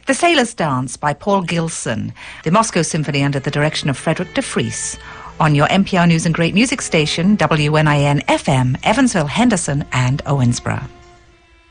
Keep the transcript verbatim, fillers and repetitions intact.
The Sailor's Dance by Paul Gilson, the Moscow Symphony under the direction of Frederick de Vries, on your N P R News and Great Music station, W N I N F M, Evansville, Henderson and Owensboro.